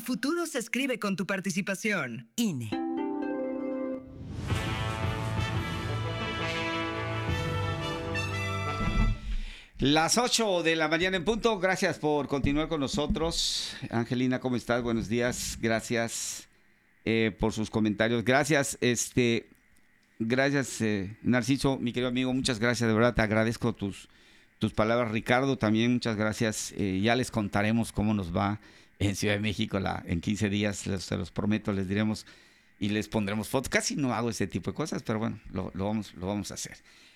futuro se escribe con tu participación. INE. Las 8 de la mañana en punto. Gracias por continuar con nosotros. Angelina, ¿cómo estás? Buenos días. Gracias por sus comentarios. Gracias, Narciso, mi querido amigo. Muchas gracias, de verdad. Te agradezco tus palabras. Ricardo, también muchas gracias. Ya les contaremos cómo nos va en Ciudad de México en 15 días. Se los prometo, les diremos y les pondremos fotos. Casi no hago ese tipo de cosas, pero bueno, lo vamos a hacer.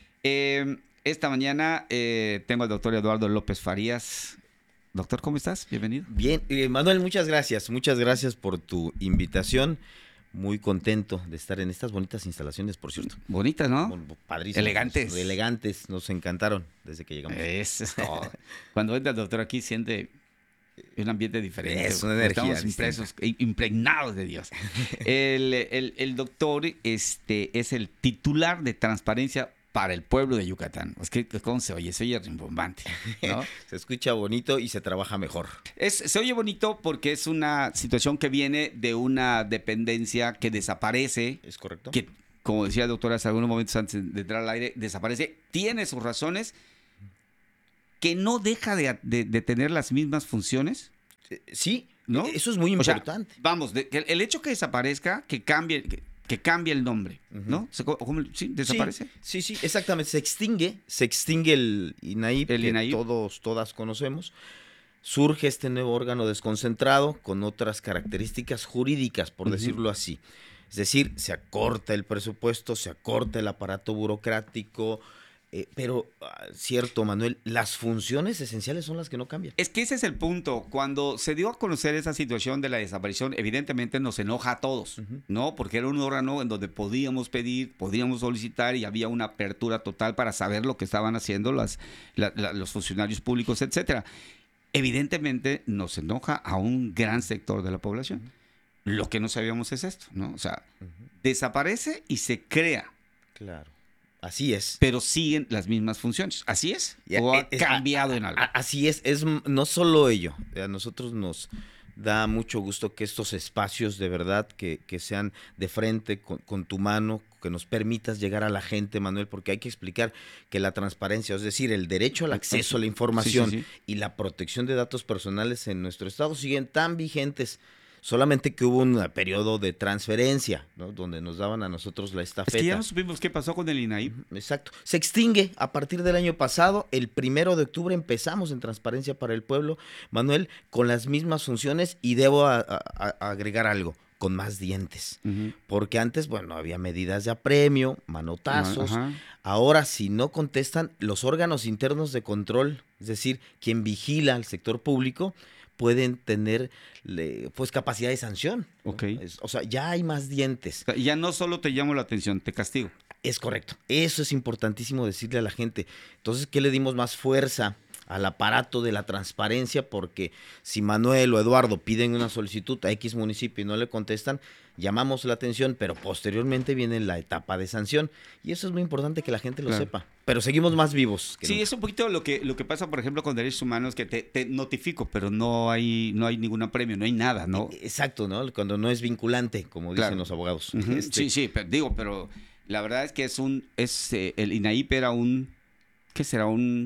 Esta mañana tengo al doctor Eduardo López Farías. Doctor, ¿cómo estás? Bienvenido. Bien, Manuel, muchas gracias. Muchas gracias por tu invitación. Muy contento de estar en estas bonitas instalaciones, por cierto. Bonitas, ¿no? Padrísimas. Elegantes. Elegantes, nos encantaron desde que llegamos. Eso es todo. Cuando entra el doctor aquí siente un ambiente diferente. Es una energía. Estamos impregnados de Dios. El doctor es el titular de Transparencia para el pueblo de Yucatán. Es que, ¿cómo se oye? Se oye rimbombante, ¿no? Se escucha bonito y se trabaja mejor. Se oye bonito porque es una situación que viene de una dependencia que desaparece. ¿Es correcto? Que, como decía el doctor hace algunos momentos antes de entrar al aire, desaparece. Tiene sus razones, que no deja de tener las mismas funciones. Sí, ¿no? Eso es muy importante. O sea, vamos, el hecho que desaparezca, que cambie el nombre, ¿no? ¿Sí? ¿Desaparece? Sí, exactamente. Se extingue el INAIP, todas conocemos. Surge este nuevo órgano desconcentrado con otras características jurídicas, por decirlo así. Es decir, se acorta el presupuesto, se acorta el aparato burocrático, pero, cierto, Manuel, las funciones esenciales son las que no cambian. Es que ese es el punto. Cuando se dio a conocer esa situación de la desaparición, evidentemente nos enoja a todos, ¿no? Porque era un órgano en donde podíamos pedir, podíamos solicitar y había una apertura total para saber lo que estaban haciendo los funcionarios públicos, etcétera. Evidentemente nos enoja a un gran sector de la población. Lo que no sabíamos es esto, ¿no? O sea, desaparece y se crea. Claro. Así es. Pero siguen las mismas funciones. ¿Así es? ¿O ha cambiado en algo? Así es. No solo ello. A nosotros nos da mucho gusto que estos espacios de verdad que sean de frente con tu mano, que nos permitas llegar a la gente, Manuel, porque hay que explicar que la transparencia, es decir, el derecho al acceso a la información y la protección de datos personales en nuestro estado siguen tan vigentes. Solamente que hubo un periodo de transferencia, ¿no? Donde nos daban a nosotros la estafeta. Es que ya no supimos qué pasó con el INAIP. Exacto. Se extingue a partir del año pasado. El 1 de octubre empezamos en Transparencia para el Pueblo, Manuel, con las mismas funciones y debo agregar algo, con más dientes. Porque antes, bueno, había medidas de apremio, manotazos. Ahora, si no contestan, los órganos internos de control, es decir, quien vigila al sector público, pueden tener pues capacidad de sanción. Okay. O sea, ya hay más dientes. Ya no solo te llamo la atención, te castigo. Es correcto. Eso es importantísimo decirle a la gente. Entonces, ¿qué le dimos más fuerza al aparato de la transparencia? Porque si Manuel o Eduardo piden una solicitud a X municipio y no le contestan, llamamos la atención, pero posteriormente viene la etapa de sanción. Y eso es muy importante que la gente lo sepa. Pero seguimos más vivos. Sí, nunca. Es un poquito lo que pasa, por ejemplo, con derechos humanos, que te notifico, pero no hay ningún apremio, no hay nada, ¿no? Exacto, ¿no? Cuando no es vinculante, como dicen los abogados. Sí, pero la verdad es que el INAIP era ¿qué será?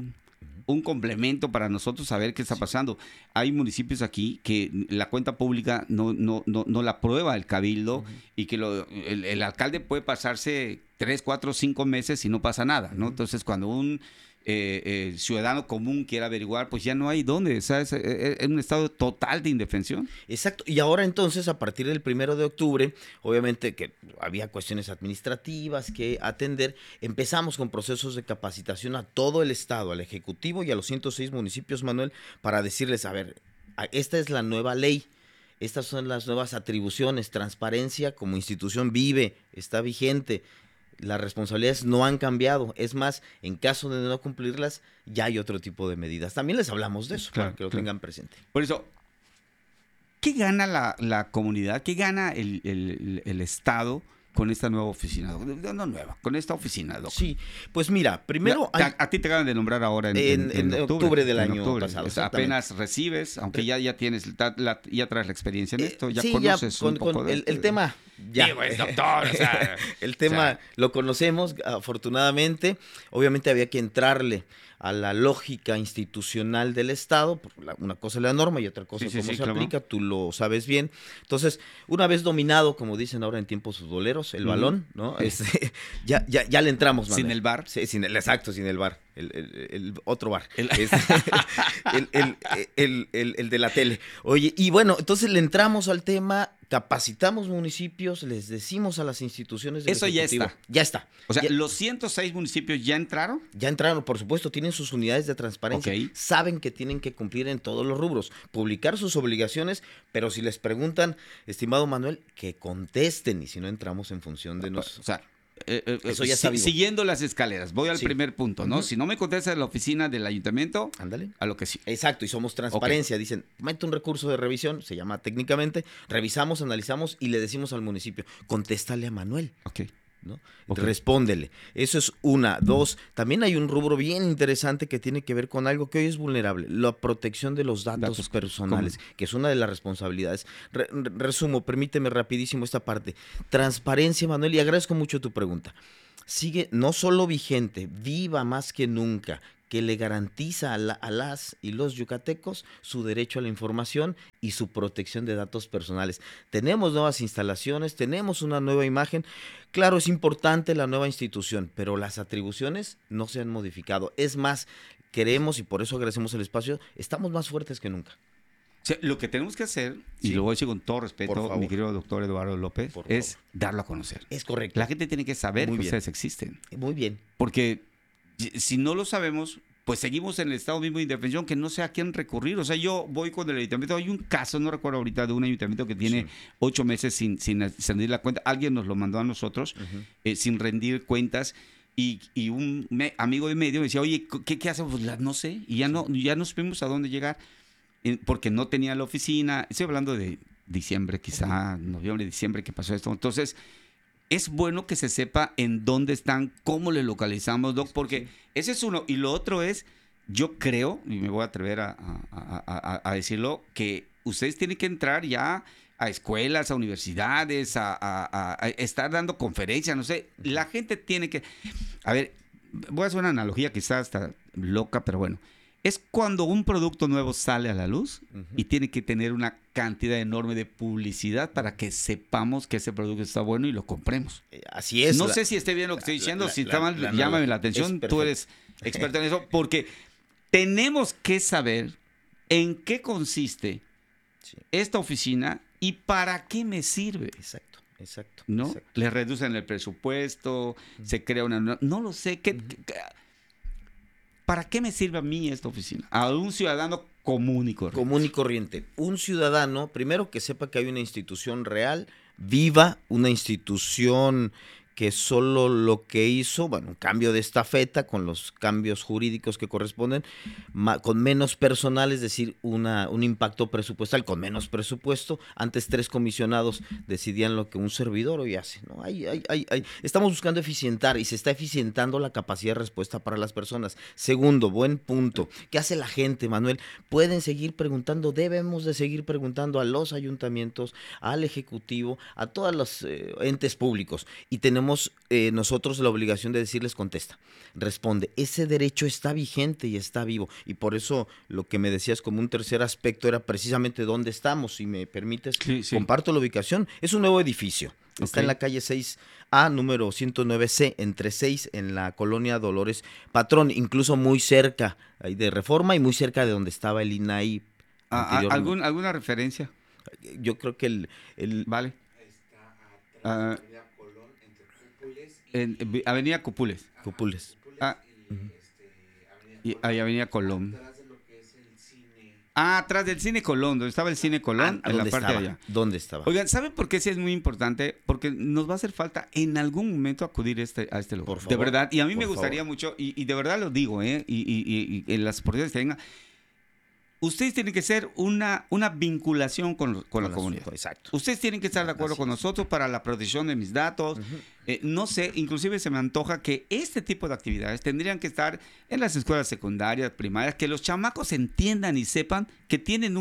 Un complemento para nosotros saber qué está pasando. Hay municipios aquí que la cuenta pública no la aprueba el cabildo y que el alcalde puede pasarse 3, 4, 5 meses y no pasa nada, ¿no? Entonces, cuando un ciudadano común quiera averiguar, pues ya no hay dónde, ¿sabes? Es un estado total de indefensión. Exacto, y ahora entonces, a partir del 1 de octubre, obviamente que había cuestiones administrativas que atender, empezamos con procesos de capacitación a todo el estado, al ejecutivo y a los 106 municipios, Manuel, para decirles, a ver, esta es la nueva ley, estas son las nuevas atribuciones, transparencia como institución vive, está vigente. Las responsabilidades no han cambiado. Es más, en caso de no cumplirlas, ya hay otro tipo de medidas. También les hablamos de eso, para que lo tengan presente. Por eso, ¿qué gana la comunidad? ¿Qué gana el Estado con esta nueva oficina? No nueva, con esta oficina, Doc. Sí, pues mira, primero... A ti te acaban de nombrar ahora en octubre del año pasado. Apenas recibes, aunque ya tienes, ya traes la experiencia en esto, ya sí, conoces ya un poco con de el tema... Ya. Digo, es doctor, o sea, el tema lo conocemos, afortunadamente. Obviamente había que entrarle a la lógica institucional del Estado, una cosa es la norma y otra cosa cómo se aplica, tú lo sabes bien. Entonces, una vez dominado, como dicen ahora en tiempos futboleros, el balón, ¿no? Ya le entramos, Manuel. ¿Sin el VAR? Sí, exacto, sin el VAR. El otro VAR. El de la tele. Oye, y bueno, entonces le entramos al tema, capacitamos municipios, les decimos a las instituciones del Ejecutivo. Eso ya está. Ya está. O sea, ¿los 106 municipios ya entraron? Ya entraron, por supuesto, tienen sus unidades de transparencia. Okay. Saben que tienen que cumplir en todos los rubros, publicar sus obligaciones, pero si les preguntan, estimado Manuel, que contesten, y si no entramos en función de nosotros. O sea, eso ya está vivo. Siguiendo las escaleras, voy al primer punto, ¿no? Uh-huh. Si no me contesta la oficina del ayuntamiento, ándale, a lo que sí. Exacto, y somos transparencia. Dicen, mete un recurso de revisión, se llama técnicamente, revisamos, analizamos y le decimos al municipio, contéstale a Manuel. Ok. ¿no? Respóndele. Eso es una. Dos, también hay un rubro bien interesante que tiene que ver con algo que hoy es vulnerable, la protección de los datos personales, que es una de las responsabilidades. Resumo, permíteme rapidísimo esta parte. Transparencia, Manuel, y agradezco mucho tu pregunta. Sigue no solo vigente, viva más que nunca, que le garantiza a las y los yucatecos su derecho a la información y su protección de datos personales. Tenemos nuevas instalaciones, tenemos una nueva imagen. Claro, es importante la nueva institución, pero las atribuciones no se han modificado. Es más, queremos, y por eso agradecemos el espacio, estamos más fuertes que nunca. O sea, lo que tenemos que hacer, y lo voy a decir con todo respeto, mi querido doctor Eduardo López, es darlo a conocer. Es correcto. La gente tiene que saber que ustedes existen. Muy bien. Porque si no lo sabemos, pues seguimos en el estado mismo de indefensión, que no sé a quién recurrir. O sea, yo voy con el ayuntamiento. Hay un caso, no recuerdo ahorita, de un ayuntamiento que tiene 8 meses sin rendir la cuenta. Alguien nos lo mandó a nosotros, sin rendir cuentas. Y un amigo de medio me decía, oye, ¿qué hacemos? Pues no sé. Y ya no supimos a dónde llegar, porque no tenía la oficina. Estoy hablando de diciembre, quizá, noviembre, diciembre, que pasó esto. Entonces, es bueno que se sepa en dónde están, cómo le localizamos, Doc, porque ese es uno. Y lo otro es, yo creo, y me voy a atrever a decirlo, que ustedes tienen que entrar ya a escuelas, a universidades, a estar dando conferencias, no sé. La gente tiene que... A ver, voy a hacer una analogía quizás hasta loca, pero bueno. Es cuando un producto nuevo sale a la luz y tiene que tener una cantidad enorme de publicidad para que sepamos que ese producto está bueno y lo compremos. Así es. No sé si esté bien lo que estoy diciendo, si está mal, llámame la atención, tú eres experto en eso, porque tenemos que saber en qué consiste esta oficina y para qué me sirve. Exacto. ¿No? Le reducen el presupuesto, se crea una... No lo sé, ¿para qué me sirve a mí esta oficina? A un ciudadano común y corriente. Común y corriente. Un ciudadano, primero que sepa que hay una institución real, viva, una institución que solo lo que hizo, bueno, un cambio de estafeta con los cambios jurídicos que corresponden, con menos personal, es decir, un impacto presupuestal, con menos presupuesto. Antes 3 comisionados decidían lo que un servidor hoy hace, ¿no? Estamos buscando eficientar y se está eficientando la capacidad de respuesta para las personas. Segundo, buen punto. ¿Qué hace la gente, Manuel? Pueden seguir preguntando, debemos de seguir preguntando a los ayuntamientos, al Ejecutivo, a todos los entes públicos, y tenemos nosotros la obligación de decirles contesta, responde. Ese derecho está vigente y está vivo, y por eso lo que me decías como un tercer aspecto era precisamente dónde estamos. Si me permites, comparto la ubicación. Es un nuevo edificio, está en la calle 6A, número 109C, entre 6, en la colonia Dolores Patrón, incluso muy cerca de Reforma y muy cerca de donde estaba el INAI. ¿Alguna referencia? Yo creo que el vale. En Avenida Cupules. Y Avenida Colón. Atrás del Cine Colón, donde estaba el Cine Colón, en la parte de allá. ¿Dónde estaba? Oigan, ¿saben por qué sí es muy importante? Porque nos va a hacer falta en algún momento acudir a este lugar. Por favor, de verdad, y a mí me gustaría mucho, y de verdad lo digo, y en las oportunidades que tenga, ustedes tienen que ser una vinculación con la comunidad. Exacto. Ustedes tienen que estar de acuerdo con nosotros para la protección de mis datos. No sé, inclusive se me antoja que este tipo de actividades tendrían que estar en las escuelas secundarias, primarias, que los chamacos entiendan y sepan que tienen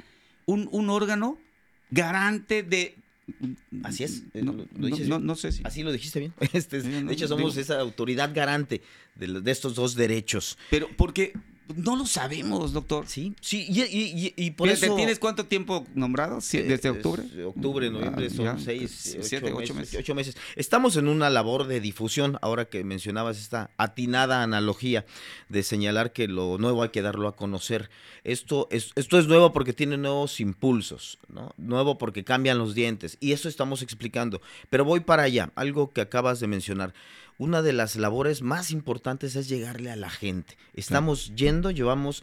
un órgano garante de... Así es. No sé si... Así lo dijiste bien. De hecho, somos esa autoridad garante de estos dos derechos. Pero porque... No lo sabemos, doctor. Sí, y por eso... ¿Tienes cuánto tiempo nombrado? ¿Desde octubre? Octubre, noviembre, son 8 meses. 8 meses. Estamos en una labor de difusión, ahora que mencionabas esta atinada analogía de señalar que lo nuevo hay que darlo a conocer. Esto es nuevo porque tiene nuevos impulsos, ¿no? Nuevo porque cambian los dientes, y eso estamos explicando. Pero voy para allá, algo que acabas de mencionar. Una de las labores más importantes es llegarle a la gente. Estamos llevamos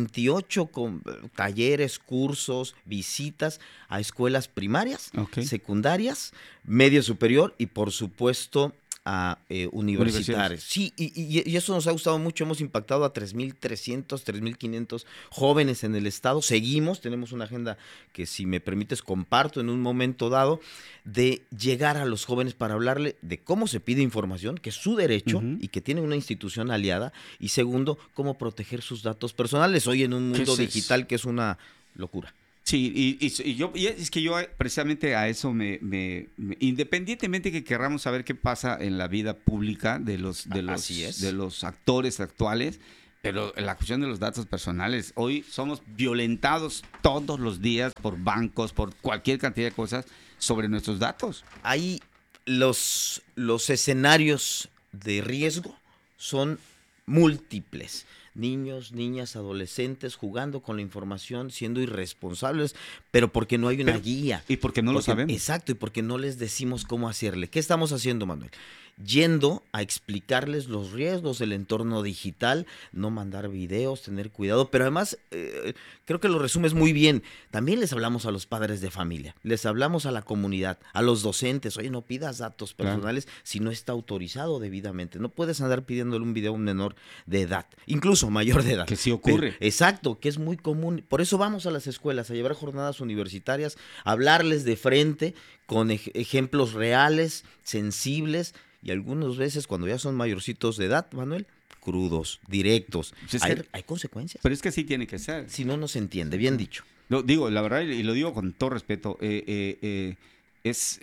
28 talleres, cursos, visitas a escuelas primarias, secundarias, medio superior y por supuesto a universitarios. Sí, y eso nos ha gustado mucho. Hemos impactado a 3.300, 3.500 jóvenes en el estado. Tenemos una agenda que, si me permites, comparto en un momento dado, de llegar a los jóvenes para hablarle de cómo se pide información, que es su derecho y que tiene una institución aliada, y segundo, cómo proteger sus datos personales hoy en un mundo digital que es una locura. Sí, y es que yo precisamente a eso independientemente que querramos saber qué pasa en la vida pública de los actores actuales, pero la cuestión de los datos personales, hoy somos violentados todos los días por bancos, por cualquier cantidad de cosas sobre nuestros datos. Ahí los escenarios de riesgo son múltiples. Niños, niñas, adolescentes jugando con la información, siendo irresponsables, pero porque no hay una guía. Y porque no lo sabemos. Exacto, y porque no les decimos cómo hacerle. ¿Qué estamos haciendo, Manuel? Yendo a explicarles los riesgos del entorno digital, no mandar videos, tener cuidado, pero además creo que lo resumes muy bien. También les hablamos a los padres de familia, les hablamos a la comunidad, a los docentes. Oye, no pidas datos personales si no está autorizado debidamente. No puedes andar pidiéndole un video a un menor de edad, incluso mayor de edad. Que sí ocurre. Exacto, que es muy común. Por eso vamos a las escuelas a llevar jornadas universitarias, a hablarles de frente con ejemplos reales, sensibles. Y algunas veces, cuando ya son mayorcitos de edad, Manuel, crudos, directos. Pues hay consecuencias. Pero es que sí tiene que ser. Si no, no se entiende. Bien dicho. Lo digo, la verdad, y lo digo con todo respeto, es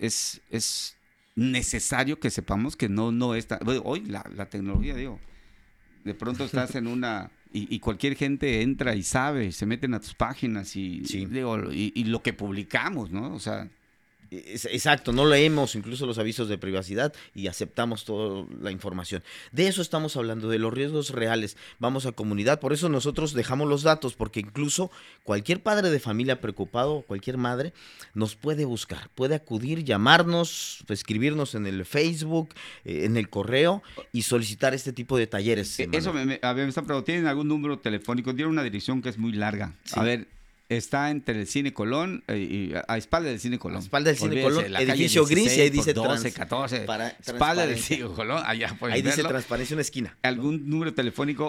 necesario que sepamos que no está... Bueno, hoy la tecnología, digo, de pronto estás en una... Y cualquier gente entra y sabe, se meten a tus páginas y lo que publicamos, ¿no? O sea... Exacto, no leemos incluso los avisos de privacidad y aceptamos toda la información. De eso estamos hablando, de los riesgos reales. Vamos a comunidad, por eso nosotros dejamos los datos, porque incluso cualquier padre de familia preocupado, cualquier madre, nos puede buscar, puede acudir, llamarnos, escribirnos en el Facebook, en el correo y solicitar este tipo de talleres. Eso me están preguntando, ¿tienen algún número telefónico? Tienen una dirección que es muy larga. Sí. A ver... Está entre el Cine Colón y a espalda del Cine Colón. A espalda del Cine Colón, edificio gris, y ahí dice 12, 14. Espalda del Cine Colón, allá pueden ahí dice verlo. Transparencia, una esquina. Algún número telefónico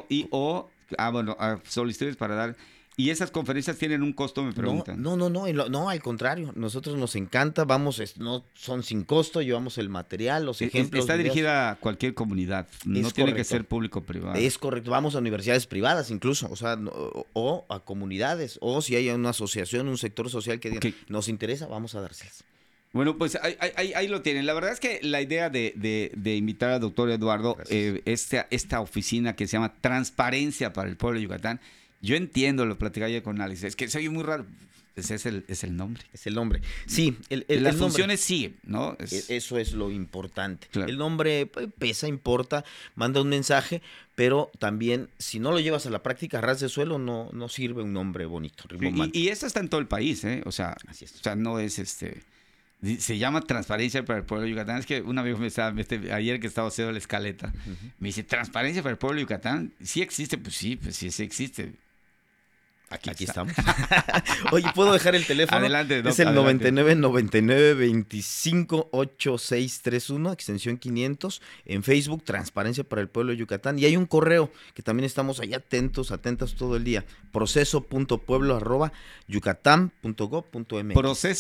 solicitudes para dar. ¿Y esas conferencias tienen un costo, me preguntan? No, al contrario. Nosotros nos encanta, no son sin costo, llevamos el material, los ejemplos. Está dirigida a cualquier comunidad, no tiene que ser público-privado. Es correcto, vamos a universidades privadas incluso, o a comunidades, o si hay una asociación, un sector social que diga, nos interesa, vamos a dárselas. Bueno, pues ahí lo tienen. La verdad es que la idea de invitar al doctor Eduardo, esta oficina que se llama Transparencia para el Pueblo de Yucatán, yo entiendo, lo platicaba ayer con Alex, es que se oye muy raro. Ese es el nombre. Es el nombre. Sí, las funciones sí, ¿no? Eso es lo importante. Claro. El nombre pesa, importa, manda un mensaje, pero también, si no lo llevas a la práctica, ras de suelo, no sirve un nombre bonito. Y eso está en todo el país, ¿eh? O sea, así es. O sea, no es se llama Transparencia para el Pueblo de Yucatán. Es que un amigo ayer que estaba haciendo la escaleta, me dice, ¿Transparencia para el Pueblo de Yucatán? ¿Sí existe? Pues sí existe. Aquí estamos. Oye, ¿puedo dejar el teléfono? Adelante, es el adelante. 9999258631, extensión 500, en Facebook, Transparencia para el Pueblo de Yucatán. Y hay un correo que también estamos ahí atentas todo el día, proceso.pueblo@yucatán.gov.mx.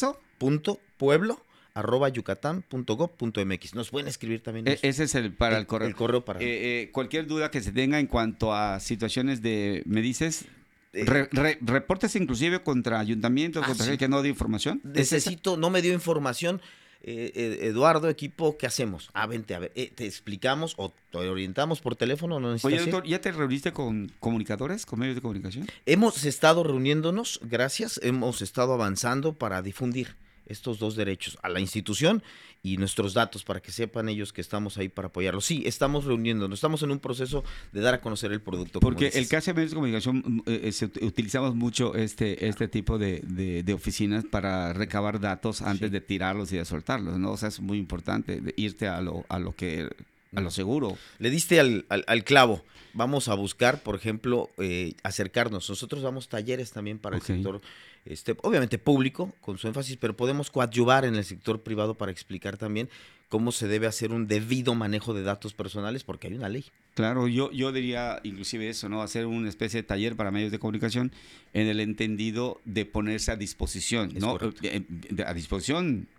Proceso.pueblo@yucatán.gov.mx. Nos pueden escribir también. Ese es el correo. El correo para... cualquier duda que se tenga en cuanto a situaciones de, me dices, reportes inclusive contra ayuntamientos, contra gente que no dio información. No me dio información. Eduardo, equipo, ¿qué hacemos? Vente, a ver, te explicamos o te orientamos por teléfono. ¿No necesitas? Oye, doctor, ¿ya te reuniste con comunicadores, con medios de comunicación? Hemos estado reuniéndonos, gracias, hemos estado avanzando para difundir estos dos derechos a la institución y nuestros datos para que sepan ellos que estamos ahí para apoyarlos. Sí, estamos reuniéndonos, estamos en un proceso de dar a conocer el producto. Porque el caso de medios de comunicación utilizamos mucho este tipo de oficinas para recabar datos antes de tirarlos y de soltarlos, ¿no? O sea, es muy importante irte a lo seguro. Le diste al clavo. Vamos a buscar, por ejemplo, acercarnos. Nosotros damos talleres también para el sector, obviamente público, con su énfasis, pero podemos coadyuvar en el sector privado para explicar también cómo se debe hacer un debido manejo de datos personales, porque hay una ley. Claro, yo diría inclusive eso, ¿no? Hacer una especie de taller para medios de comunicación en el entendido de ponerse a disposición, ¿no? A disposición...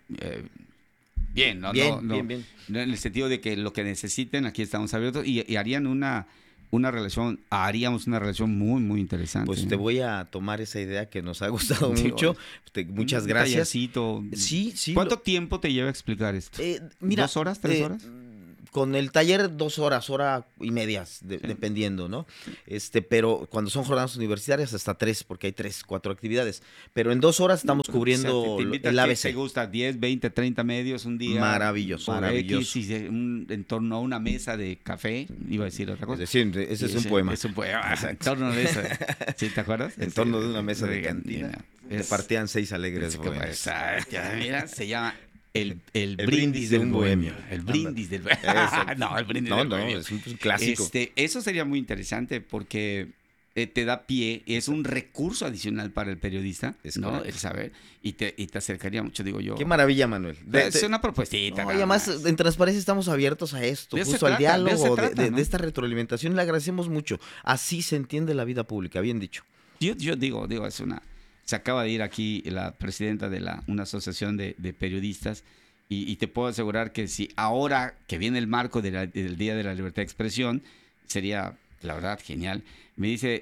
Bien, ¿no? Bien. En el sentido de que lo que necesiten, aquí estamos abiertos y haríamos una relación muy, muy interesante. Pues te voy a tomar esa idea que nos ha gustado mucho. Muchas gracias. Sí. Sí. ¿Cuánto tiempo te lleva a explicar esto? Mira, ¿2 horas, 3 horas? Con el taller 2 horas, hora y media, dependiendo, ¿no? Pero cuando son jornadas universitarias hasta 3, porque hay 3, 4 actividades. Pero en 2 horas estamos cubriendo el ABC. ¿Te gusta? 10, 20, 30 medios un día. Maravilloso. En torno a una mesa de café, iba a decir otra cosa. Es decir, ese es un poema. Es un poema. En torno de eso. ¿Sí te acuerdas? En torno de una mesa de cantina. Te partían 6 alegres bohemios. Exacto. Mira, se llama... El brindis del bohemio. El brindis del bohemio. No, el brindis del bohemio. Es un clásico. Eso sería muy interesante porque te da pie, es un recurso adicional para el periodista, ¿no? El saber, y te acercaría mucho, digo yo. Qué maravilla, Manuel. Es una propuestita. Y además, en Transparencia estamos abiertos a esto, justo al diálogo, de esta retroalimentación. Le agradecemos mucho. Así se entiende la vida pública, bien dicho. Yo digo, es una... Se acaba de ir aquí la presidenta de una asociación de periodistas y te puedo asegurar que si ahora que viene el marco del Día de la Libertad de Expresión, sería, la verdad, genial. Me dice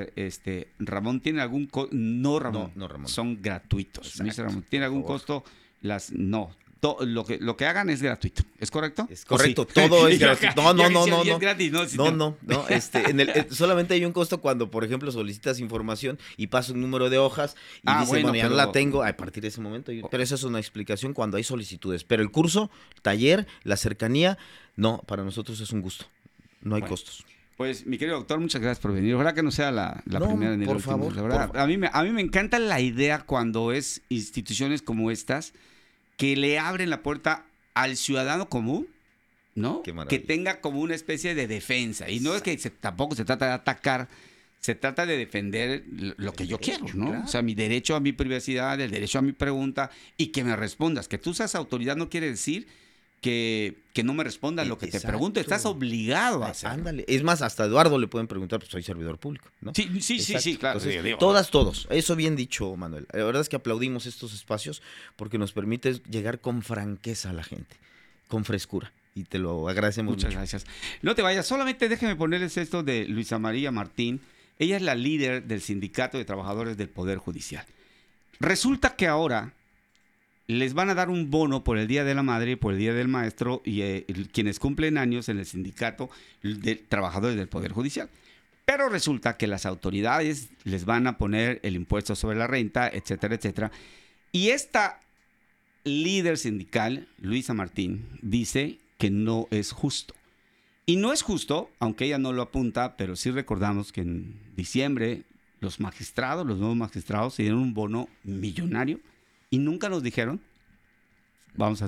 Ramón, ¿tiene algún costo? No, Ramón. No, Ramón. Son gratuitos. Exacto. Me dice Ramón, ¿tiene algún costo? No. Lo que hagan es gratuito, ¿es correcto? Es correcto, sí. Todo es gratuito. No. Es gratis, ¿no? No. Solamente hay un costo cuando, por ejemplo, solicitas información y pasa un número de hojas y dices, ya no la tengo a partir de ese momento. Pero esa es una explicación cuando hay solicitudes. Pero el curso, taller, la cercanía, no, para nosotros es un gusto. No hay costos. Pues, mi querido doctor, muchas gracias por venir. Ojalá que no sea la primera ni la última. Favor, la verdad, a mí me encanta la idea cuando es instituciones como estas que le abren la puerta al ciudadano común, ¿no? Que tenga como una especie de defensa. Y no es que tampoco se trata de atacar, se trata de defender lo que yo quiero, ¿no? Claro. O sea, mi derecho a mi privacidad, el derecho a mi pregunta y que me respondas. Que tú seas autoridad no quiere decir que no me respondas lo que te pregunto. Estás obligado a hacerlo. Ándale. Es más, hasta a Eduardo le pueden preguntar, pues soy servidor público, ¿no? Sí, claro. Entonces, todos. Eso bien dicho, Manuel. La verdad es que aplaudimos estos espacios porque nos permite llegar con franqueza a la gente, con frescura. Y te lo agradecemos mucho. Muchas gracias. No te vayas, solamente déjeme ponerles esto de Luisa María Martín. Ella es la líder del Sindicato de Trabajadores del Poder Judicial. Resulta que ahora les van a dar un bono por el Día de la Madre y por el Día del Maestro y quienes cumplen años en el Sindicato de Trabajadores del Poder Judicial. Pero resulta que las autoridades les van a poner el impuesto sobre la renta, etcétera, etcétera. Y esta líder sindical, Luisa Martín, dice que no es justo. Y no es justo, aunque ella no lo apunta, pero sí recordamos que en diciembre los nuevos magistrados, se dieron un bono millonario. Y nunca nos dijeron, vamos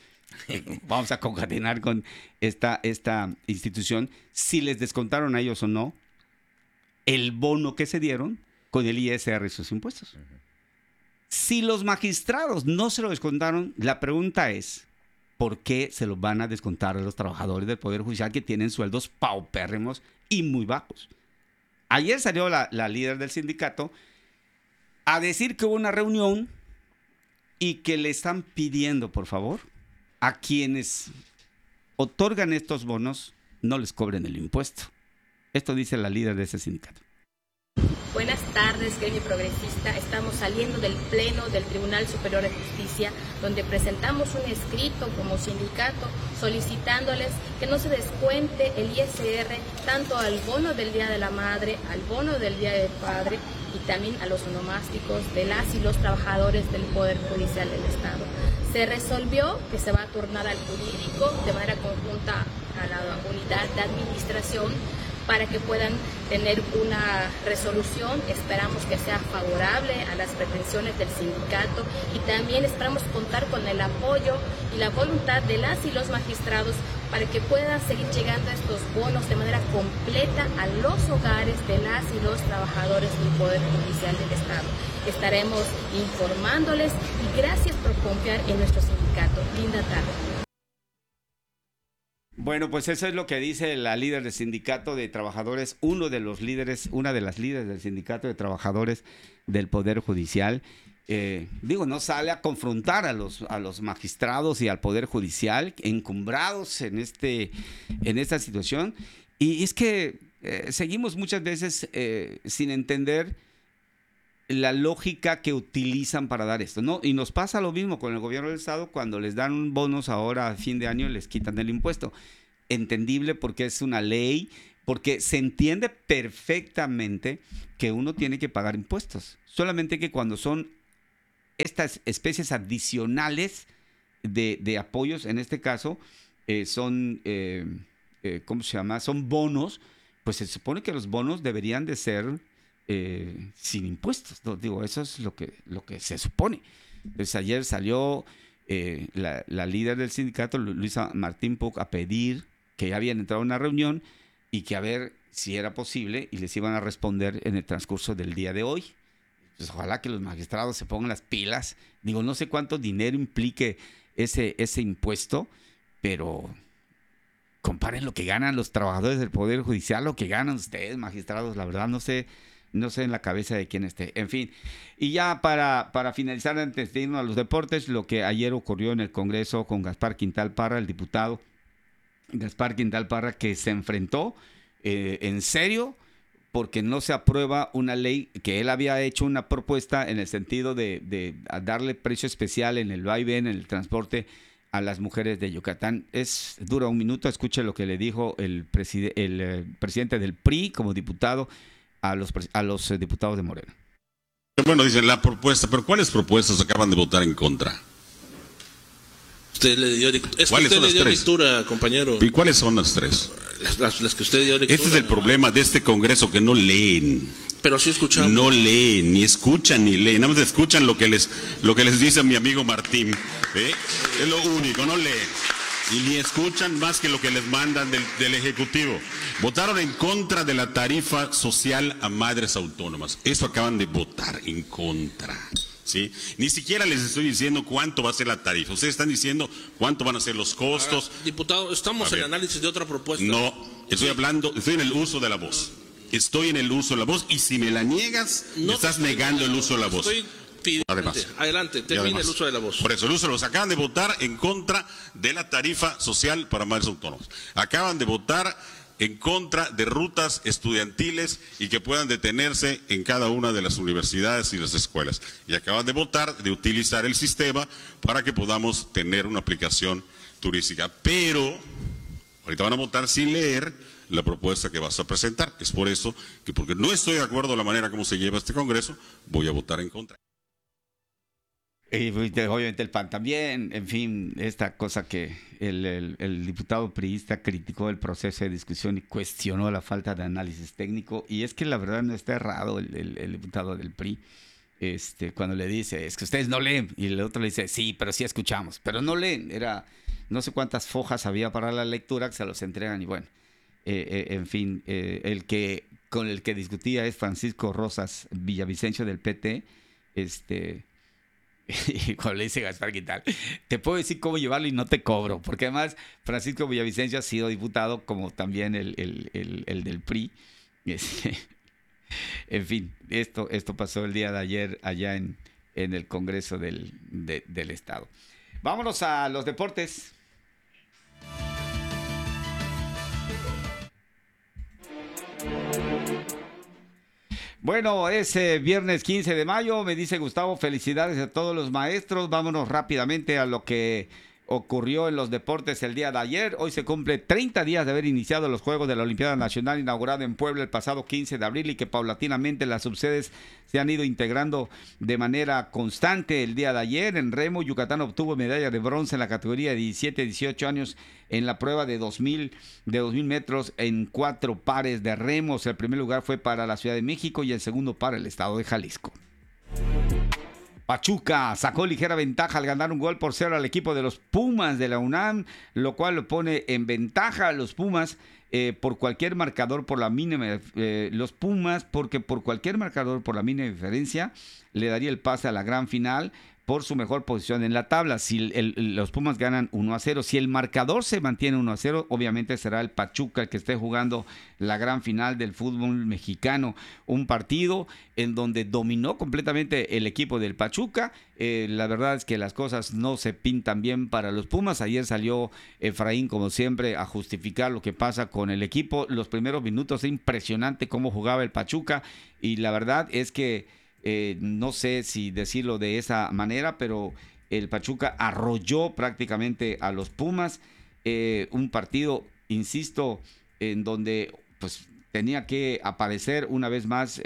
a concatenar con esta institución, si les descontaron a ellos o no el bono que se dieron con el ISR y sus impuestos. Si los magistrados no se lo descontaron, la pregunta es, ¿por qué se los van a descontar a los trabajadores del Poder Judicial que tienen sueldos paupérrimos y muy bajos? Ayer salió la líder del sindicato a decir que hubo una reunión y que le están pidiendo, por favor, a quienes otorgan estos bonos, no les cobren el impuesto. Esto dice la líder de ese sindicato. Buenas tardes, gremio progresista. Estamos saliendo del pleno del Tribunal Superior de Justicia, donde presentamos un escrito como sindicato solicitándoles que no se descuente el ISR tanto al bono del Día de la Madre, al bono del Día del Padre y también a los onomásticos de las y los trabajadores del Poder Judicial del Estado. Se resolvió que se va a turnar al jurídico de manera conjunta a la unidad de administración para que puedan tener una resolución. Esperamos que sea favorable a las pretensiones del sindicato y también esperamos contar con el apoyo y la voluntad de las y los magistrados para que puedan seguir llegando estos bonos de manera completa a los hogares de las y los trabajadores del Poder Judicial del Estado. Estaremos informándoles y gracias por confiar en nuestro sindicato. Linda tarde. Bueno, pues eso es lo que dice la líder del sindicato de trabajadores, una de las líderes del sindicato de trabajadores del Poder Judicial. No sale a confrontar a los magistrados y al Poder Judicial encumbrados en esta situación. Y es que seguimos muchas veces sin entender la lógica que utilizan para dar esto, ¿no? Y nos pasa lo mismo con el gobierno del Estado cuando les dan bonos ahora a fin de año y les quitan el impuesto. Entendible porque es una ley, porque se entiende perfectamente que uno tiene que pagar impuestos. Solamente que cuando son estas especies adicionales de apoyos, en este caso, son, ¿cómo se llama? Son bonos, pues se supone que los bonos deberían de ser sin impuestos, ¿no? Digo, eso es lo que se supone. Entonces ayer salió la líder del sindicato, Luisa Martín Puc, a pedir que ya habían entrado a una reunión y que a ver si era posible y les iban a responder en el transcurso del día de hoy. Pues ojalá que los magistrados se pongan las pilas. Digo, no sé cuánto dinero implique ese impuesto, pero comparen lo que ganan los trabajadores del Poder Judicial, lo que ganan ustedes, magistrados. La verdad no sé en la cabeza de quién esté. En fin, y ya para finalizar, antes de irnos a los deportes, lo que ayer ocurrió en el Congreso con Gaspar Quintal Parra, el diputado Gaspar Quintal Parra, que se enfrentó en serio porque no se aprueba una ley que él había hecho una propuesta en el sentido de darle precio especial en el vaivén, en el transporte a las mujeres de Yucatán. Dura un minuto, escuche lo que le dijo el presidente del PRI como diputado a los diputados de Morena. Bueno, dicen la propuesta, pero ¿cuáles propuestas acaban de votar en contra? Usted le dio lectura, compañero. ¿Y cuáles son las tres? Las que usted dio lectura. Este es el problema de este Congreso, que no leen. Pero sí escuchamos. No leen, ni escuchan, ni leen. Nada más escuchan lo que les dice mi amigo Martín. Es lo único, no leen. Y ni escuchan más que lo que les mandan del Ejecutivo. Votaron en contra de la tarifa social a madres autónomas. Eso acaban de votar en contra. ¿Sí? Ni siquiera les estoy diciendo cuánto va a ser la tarifa. Ustedes están diciendo cuánto van a ser los costos. Ahora, diputado, estamos en análisis de otra propuesta. No, estoy en el uso de la voz. Estoy en el uso de la voz y si me la niegas, me estás negando el uso de la voz. Además, adelante, termine el uso de la voz. Por eso, el uso de la voz. Acaban de votar en contra de la tarifa social para madres autónomas. Acaban de votar en contra de rutas estudiantiles y que puedan detenerse en cada una de las universidades y las escuelas. Y acaban de votar de utilizar el sistema para que podamos tener una aplicación turística. Pero ahorita van a votar sin leer la propuesta que vas a presentar. Es por eso que, porque no estoy de acuerdo con la manera como se lleva este Congreso, voy a votar en contra. Y obviamente el PAN también, en fin, esta cosa que el diputado priista criticó el proceso de discusión y cuestionó la falta de análisis técnico, y es que la verdad no está errado el diputado del PRI, cuando le dice, es que ustedes no leen, y el otro le dice, sí, pero sí escuchamos, pero no leen, no sé cuántas fojas había para la lectura que se los entregan, y bueno, en fin, el que con el que discutía es Francisco Rosas Villavicencio del PT. Y cuando le dice Gaspar Quintal, te puedo decir cómo llevarlo y no te cobro, porque además Francisco Villavicencio ha sido diputado, como también el del PRI. En fin, esto pasó el día de ayer allá en el Congreso del Estado. Vámonos a los deportes. Bueno, es viernes 15 de mayo, me dice Gustavo, felicidades a todos los maestros. Vámonos rápidamente a lo que ocurrió en los deportes el día de ayer. Hoy se cumple 30 días de haber iniciado los Juegos de la Olimpiada Nacional inaugurada en Puebla el pasado 15 de abril y que paulatinamente las subsedes se han ido integrando de manera constante. El día de ayer en remo, Yucatán obtuvo medalla de bronce en la categoría de 17 a 18 años en la prueba de 2000 metros en 4 pares de remos. El primer lugar fue para la Ciudad de México y el segundo para el estado de Jalisco. Pachuca sacó ligera ventaja al ganar 1-0 al equipo de los Pumas de la UNAM, lo cual lo pone en ventaja a los Pumas por cualquier marcador por la mínima porque por cualquier marcador por la mínima diferencia le daría el pase a la gran final por su mejor posición en la tabla. Si los Pumas ganan 1-0, si el marcador se mantiene 1-0, obviamente será el Pachuca el que esté jugando la gran final del fútbol mexicano. Un partido en donde dominó completamente el equipo del Pachuca. La verdad es que las cosas no se pintan bien para los Pumas. Ayer salió Efraín, como siempre, a justificar lo que pasa con el equipo. Los primeros minutos, es impresionante cómo jugaba el Pachuca y la verdad es que no sé si decirlo de esa manera, pero el Pachuca arrolló prácticamente a los Pumas. Un partido, insisto, en donde pues tenía que aparecer una vez más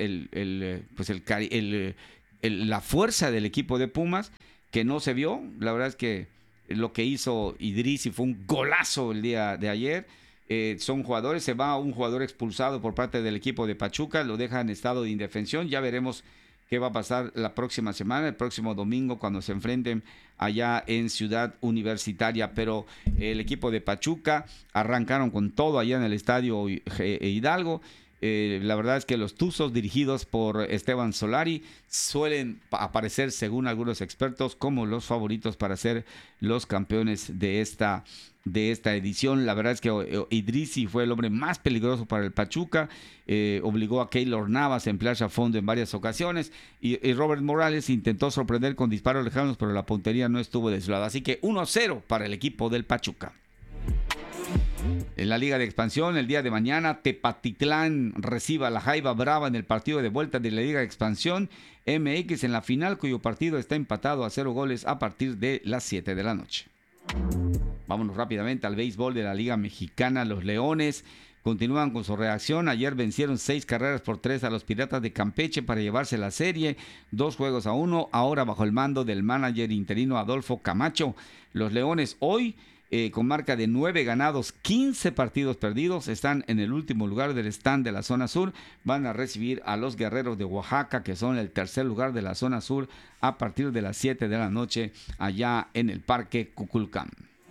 la fuerza del equipo de Pumas, que no se vio. La verdad es que lo que hizo Idrissi fue un golazo el día de ayer. Son jugadores, se va un jugador expulsado por parte del equipo de Pachuca, lo deja en estado de indefensión. Ya veremos qué va a pasar la próxima semana, el próximo domingo, cuando se enfrenten allá en Ciudad Universitaria. Pero el equipo de Pachuca arrancaron con todo allá en el estadio Hidalgo. La verdad es que los Tuzos, dirigidos por Esteban Solari, suelen aparecer, según algunos expertos, como los favoritos para ser los campeones de esta edición. La verdad es que Idrissi fue el hombre más peligroso para el Pachuca, obligó a Keylor Navas a emplearse a fondo en varias ocasiones y Robert Morales intentó sorprender con disparos lejanos, pero la puntería no estuvo de su lado. Así que 1-0 para el equipo del Pachuca. En la Liga de Expansión, el día de mañana, Tepatitlán recibe a la Jaiba Brava en el partido de vuelta de la Liga de Expansión MX en la final, cuyo partido está empatado a 0 goles a partir de las 7 de la noche. Vámonos rápidamente al béisbol de la Liga Mexicana. Los Leones continúan con su reacción. Ayer vencieron 6-3 a los Piratas de Campeche para llevarse la serie 2-1, ahora bajo el mando del manager interino Adolfo Camacho. Los Leones hoy, con marca de 9 ganados, 15 partidos perdidos, están en el último lugar del stand de la zona sur. Van a recibir a los Guerreros de Oaxaca, que son el tercer lugar de la zona sur, a partir de las 7 de la noche allá en el Parque Cuculcán.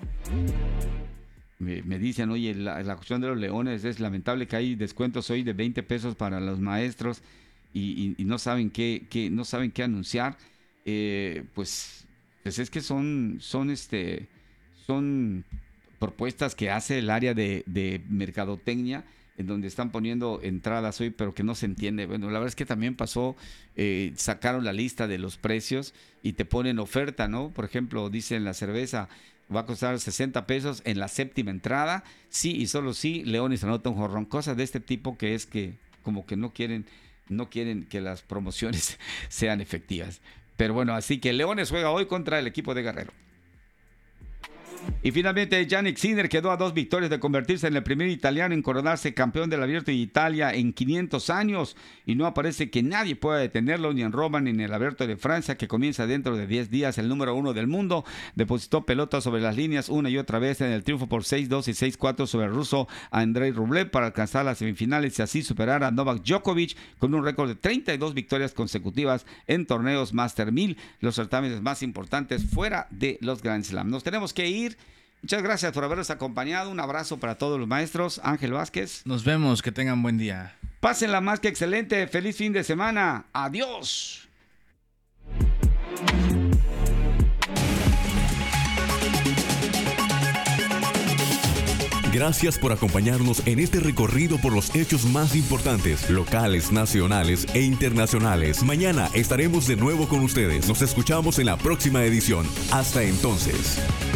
Me dicen, oye, la cuestión de los Leones es lamentable que hay descuentos hoy de 20 pesos para los maestros y no saben qué anunciar. Pues es que son propuestas que hace el área de mercadotecnia, en donde están poniendo entradas hoy, pero que no se entiende. Bueno, la verdad es que también pasó, sacaron la lista de los precios y te ponen oferta, ¿no? Por ejemplo, dicen la cerveza va a costar 60 pesos en la séptima entrada, sí y solo sí, Leones anota un jorrón. Cosas de este tipo que es que como que no quieren que las promociones sean efectivas. Pero bueno, así que Leones juega hoy contra el equipo de Guerrero. Y finalmente, Jannik Sinner quedó a 2 victorias de convertirse en el primer italiano en coronarse campeón del Abierto de Italia en 500 años. Y no parece que nadie pueda detenerlo, ni en Roma ni en el Abierto de Francia, que comienza dentro de 10 días. El número 1 del mundo depositó pelotas sobre las líneas una y otra vez en el triunfo por 6-2 y 6-4 sobre el ruso Andrei Rublev para alcanzar las semifinales y así superar a Novak Djokovic con un récord de 32 victorias consecutivas en torneos Master 1000, los certámenes más importantes fuera de los Grand Slam. Nos tenemos que ir. Muchas gracias por habernos acompañado. Un abrazo para todos los maestros. Ángel Vázquez. Nos vemos, que tengan buen día. Pásenla más que excelente. Feliz fin de semana. Adiós. Gracias por acompañarnos en este recorrido por los hechos más importantes, locales, nacionales e internacionales. Mañana estaremos de nuevo con ustedes. Nos escuchamos en la próxima edición. Hasta entonces.